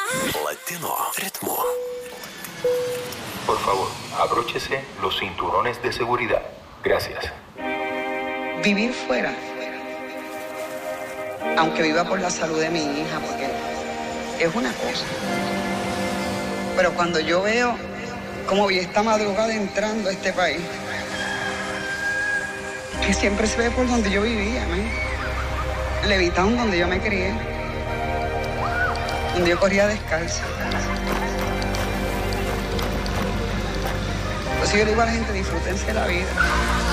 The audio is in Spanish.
Latino ritmo. Por favor, abróchese los cinturones de seguridad. Gracias. Vivir fuera, aunque viva por la salud de mi hija, porque es una cosa. Pero cuando yo veo cómo vi esta madrugada entrando a este país, que siempre se ve por donde yo vivía, ¿no? Levitown, donde yo me crié, donde yo corría descalza. Entonces yo le digo a la gente, disfrútense la vida.